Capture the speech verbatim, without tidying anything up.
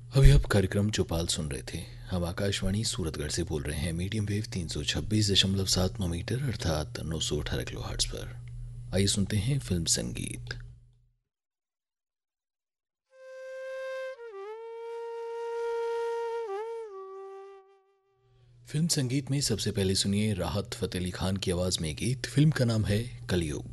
अभी आप कार्यक्रम चौपाल सुन रहे थे। हम आकाशवाणी सूरतगढ़ से बोल रहे हैं मीडियम वेव तीन सौ छब्बीस दशमलव सात नौ मीटर अर्थात नौ सौ अठारह किलो हर्ट्स पर। आइए सुनते हैं फिल्म संगीत। फिल्म संगीत में सबसे पहले सुनिए राहत फतेह अली खान की आवाज़ में गीत। फिल्म का नाम है कलयुग।